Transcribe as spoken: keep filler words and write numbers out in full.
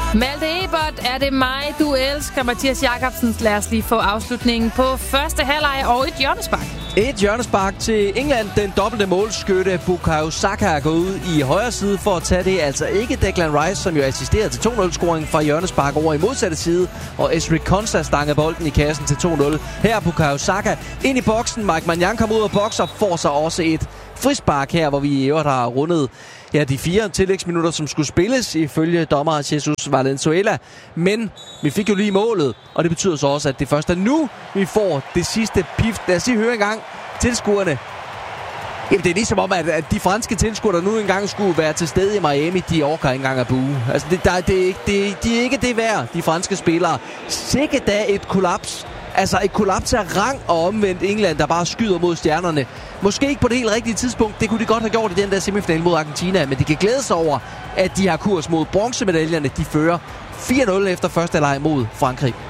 Malte Ebert, er det mig, du elsker? Mathias Jakobsen, lad os lige få afslutningen på første halvleg og et hjørnespark. Et hjørnespark til England. Den dobbelte målskytte Bukayo Saka er gået ud i højre side for at tage det. Altså ikke Declan Rice, som jo assisterede til to nul-scoringen fra hjørnespark over i modsatte side. Og Ezri Konsa stangede bolden i kassen til to nul. Her er Bukayo Saka ind i boksen. Mike Maignan kommer ud af boksen og får sig også et frispark her, hvor vi i øvrigt har rundet ja, de fire tillægsminutter, som skulle spilles ifølge dommer Jesus Valenzuela. Men vi fik jo lige målet, og det betyder så også, at det først er nu, vi får det sidste pift. Lad os lige høre engang tilskuerne. Jamen, det er ligesom om, at de franske tilskuere, der nu engang skulle være til stede i Miami, de orker ikke engang at bue. Altså, det, der, det, er ikke, det, de er ikke det værd, de franske spillere. Sikke da et kollaps. Altså et kollaps af rang og omvendt England, der bare skyder mod stjernerne. Måske ikke på det helt rigtige tidspunkt. Det kunne de godt have gjort i den der semifinal mod Argentina. Men de kan glæde sig over, at de har kurs mod bronzemedaljerne. De fører fire nul efter første leg mod Frankrig.